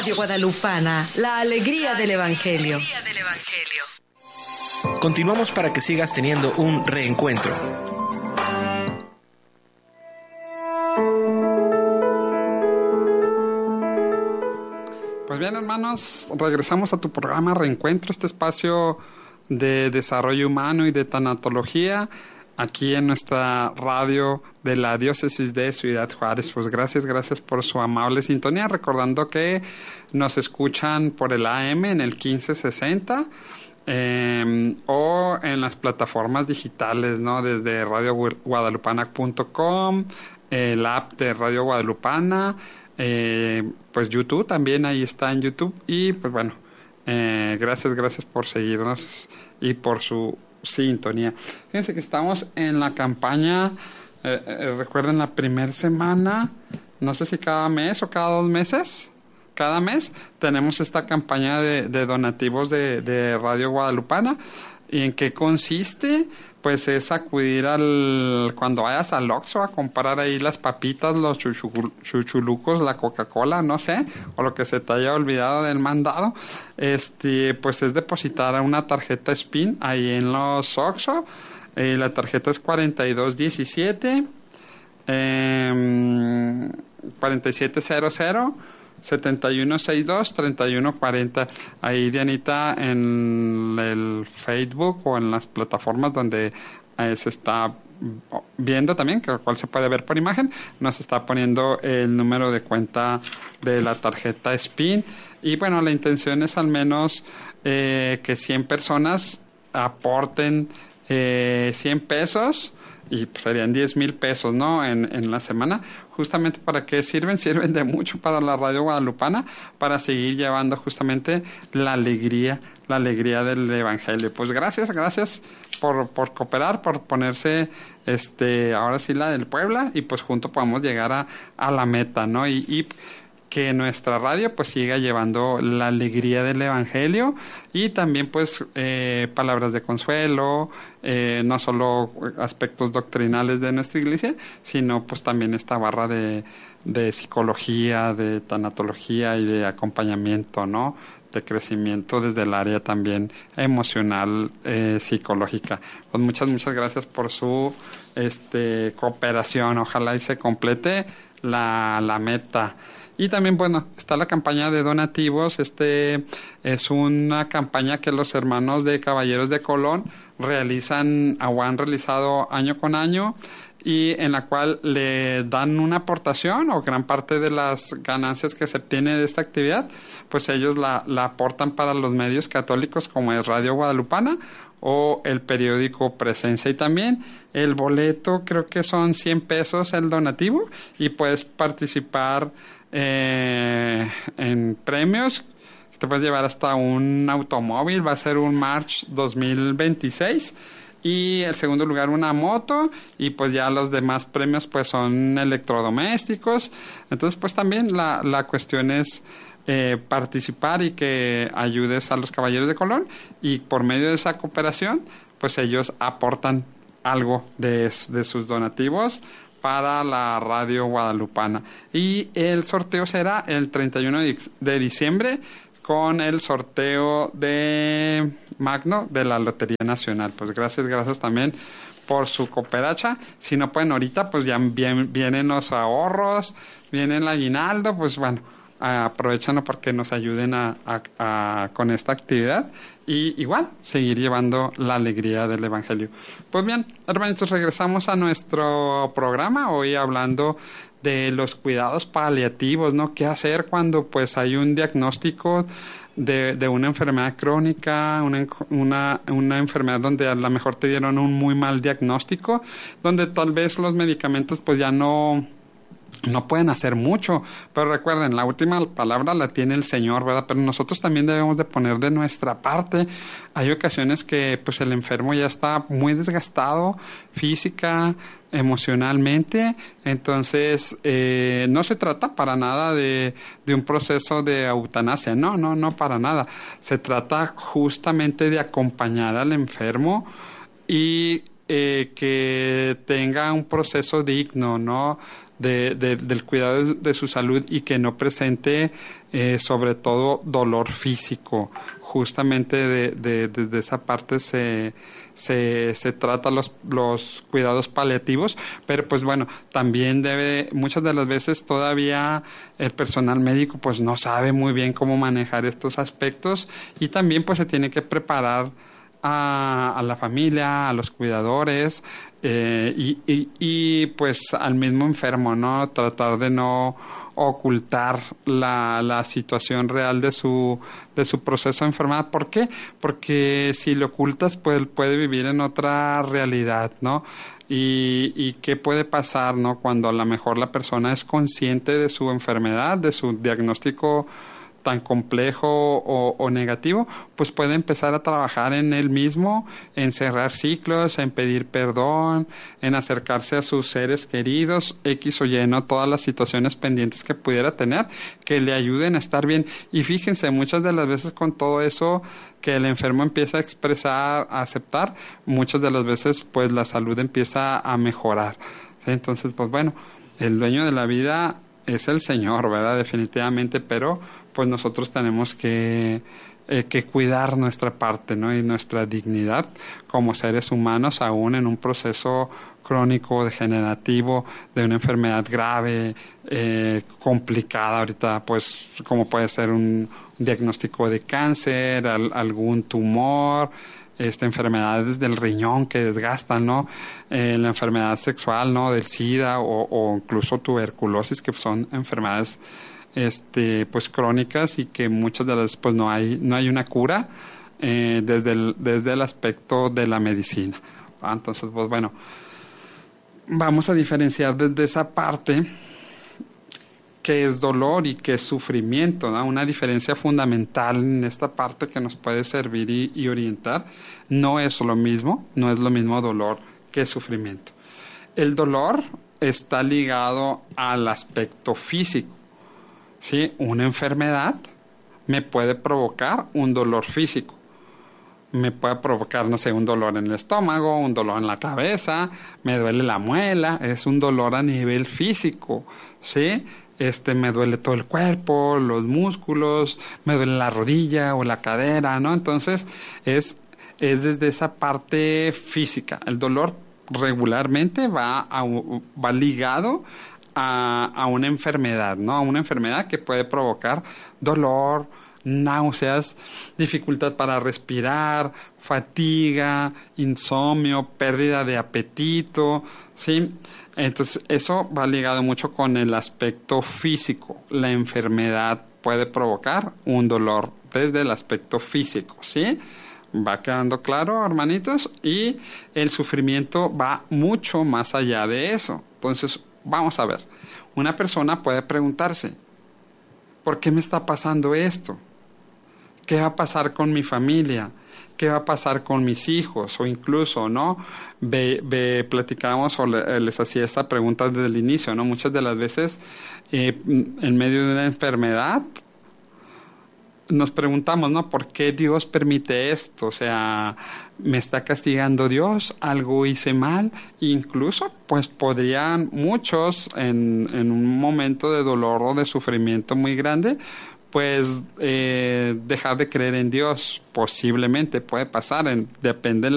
Radio Guadalupana, la alegría del Evangelio. Continuamos para que sigas teniendo un reencuentro. Pues bien, hermanos, regresamos a tu programa Reencuentro, este espacio de desarrollo humano y de tanatología, aquí en nuestra radio de la Diócesis de Ciudad Juárez. Pues gracias por su amable sintonía, recordando que nos escuchan por el AM en el 1560 o en las plataformas digitales, ¿no? Desde radioguadalupana.com, el app de Radio Guadalupana, pues YouTube también, ahí está en YouTube. Y pues bueno, gracias por seguirnos y por su sintonía. Fíjense que estamos en la campaña, recuerden, la primera semana, no sé si cada mes o cada 2 meses, cada mes tenemos esta campaña de donativos de Radio Guadalupana. ¿Y en qué consiste? Pues es acudir cuando vayas al Oxxo a comprar ahí las papitas, los chuchulucos, la Coca-Cola, no sé, o lo que se te haya olvidado del mandado, pues es depositar a una tarjeta SPIN ahí en los Oxxo. La tarjeta es 4217 4700 7162-3140. Ahí, Dianita, en el Facebook o en las plataformas donde se está viendo también, que cual se puede ver por imagen, nos está poniendo el número de cuenta de la tarjeta SPIN. Y bueno, la intención es al menos que 100 personas aporten 100 pesos, y pues serían 10,000 pesos, ¿no? En la semana. Justamente, ¿para qué sirven? Sirven de mucho para la Radio Guadalupana, para seguir llevando justamente la alegría del Evangelio. Pues gracias por cooperar, por ponerse ahora sí la del Puebla, y pues juntos podamos llegar a la meta, ¿no? Y que nuestra radio pues siga llevando la alegría del Evangelio, y también pues palabras de consuelo, no solo aspectos doctrinales de nuestra iglesia, sino pues también esta barra de psicología, de tanatología y de acompañamiento, ¿no? De crecimiento desde el área también emocional, psicológica. Pues muchas gracias por su cooperación. Ojalá y se complete la meta. Y también, bueno, está la campaña de donativos. Es una campaña que los hermanos de Caballeros de Colón realizan o han realizado año con año, y en la cual le dan una aportación, o gran parte de las ganancias que se obtiene de esta actividad, pues ellos la aportan para los medios católicos, como es Radio Guadalupana o el periódico Presencia. Y también el boleto, creo que son 100 pesos el donativo, y puedes participar en premios. Te puedes llevar hasta un automóvil, va a ser un March 2026, y el segundo lugar una moto, y pues ya los demás premios pues son electrodomésticos. Entonces pues también la cuestión es participar y que ayudes a los Caballeros de Colón, y por medio de esa cooperación pues ellos aportan algo de sus donativos para la Radio Guadalupana. Y el sorteo será el 31 de diciembre, con el sorteo de Magno de la Lotería Nacional. Pues gracias también por su cooperacha. Si no pueden ahorita, pues ya vienen los ahorros, viene el aguinaldo, pues bueno, aprovechanlo para que nos ayuden con esta actividad, y igual seguir llevando la alegría del Evangelio. Pues bien, hermanitos, regresamos a nuestro programa, hoy hablando de los cuidados paliativos, ¿no? ¿Qué hacer cuando pues hay un diagnóstico de una enfermedad crónica, una enfermedad donde a lo mejor te dieron un muy mal diagnóstico, donde tal vez los medicamentos pues ya no pueden hacer mucho? Pero recuerden, la última palabra la tiene el Señor, ¿verdad? Pero nosotros también debemos de poner de nuestra parte. Hay ocasiones que pues el enfermo ya está muy desgastado física, emocionalmente. Entonces no se trata para nada de un proceso de eutanasia, no para nada. Se trata justamente de acompañar al enfermo y que tenga un proceso digno, ¿no? Del cuidado de su salud y que no presente sobre todo dolor físico. Justamente de esa parte se trata los cuidados paliativos, pero pues bueno, también muchas de las veces todavía el personal médico pues no sabe muy bien cómo manejar estos aspectos, y también pues se tiene que preparar a la familia, a los cuidadores, y pues al mismo enfermo, ¿no? Tratar de no ocultar la situación real de su proceso de enfermedad. ¿Por qué? Porque si lo ocultas, pues puede vivir en otra realidad, ¿no? Y qué puede pasar, ¿no? Cuando a lo mejor la persona es consciente de su enfermedad, de su diagnóstico tan complejo o negativo, pues puede empezar a trabajar en él mismo, en cerrar ciclos, en pedir perdón, en acercarse a sus seres queridos, X o Y, ¿no? Todas las situaciones pendientes que pudiera tener, que le ayuden a estar bien. Y fíjense, muchas de las veces con todo eso que el enfermo empieza a expresar, a aceptar, muchas de las veces pues la salud empieza a mejorar, ¿sí? Entonces, pues bueno, el dueño de la vida es el Señor, ¿verdad? Definitivamente, pero pues nosotros tenemos que cuidar nuestra parte, ¿no? Y nuestra dignidad como seres humanos, aún en un proceso crónico, degenerativo, de una enfermedad grave, complicada ahorita, pues como puede ser un diagnóstico de cáncer, algún tumor, enfermedades del riñón que desgastan, ¿no? La enfermedad sexual, ¿no? Del SIDA o incluso tuberculosis, que son enfermedades pues crónicas y que muchas de las pues no hay una cura desde el aspecto de la medicina. Entonces, pues bueno, vamos a diferenciar desde esa parte qué es dolor y qué es sufrimiento, ¿no? Una diferencia fundamental en esta parte que nos puede servir y orientar. No es lo mismo dolor que sufrimiento. El dolor está ligado al aspecto físico, ¿sí? Una enfermedad me puede provocar un dolor físico. Me puede provocar, no sé, un dolor en el estómago, un dolor en la cabeza, me duele la muela, es un dolor a nivel físico, ¿sí? Me duele todo el cuerpo, los músculos, me duele la rodilla o la cadera, ¿no? Entonces, es desde esa parte física. El dolor regularmente va ligado a una enfermedad, ¿no? A una enfermedad que puede provocar dolor, náuseas, dificultad para respirar, fatiga, insomnio, pérdida de apetito, ¿sí? Entonces, eso va ligado mucho con el aspecto físico. La enfermedad puede provocar un dolor desde el aspecto físico, ¿sí? ¿Va quedando claro, hermanitos? Y el sufrimiento va mucho más allá de eso. Entonces, vamos a ver. Una persona puede preguntarse, ¿por qué me está pasando esto? ¿Qué va a pasar con mi familia? ¿Qué va a pasar con mis hijos? O incluso, ¿no? Platicábamos o les hacía esta pregunta desde el inicio, ¿no? Muchas de las veces, en medio de una enfermedad, nos preguntamos, ¿no? ¿Por qué Dios permite esto? O sea, ¿me está castigando Dios? ¿Algo hice mal? Incluso, pues podrían muchos, en un momento de dolor o de sufrimiento muy grande, pues dejar de creer en Dios. Posiblemente puede pasar, depende